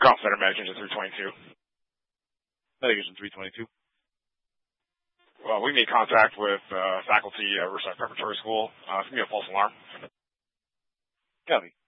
Call center Medication 322. Medication 322. Well, we made contact with faculty at Riverside Preparatory School. Give me a false alarm. Copy.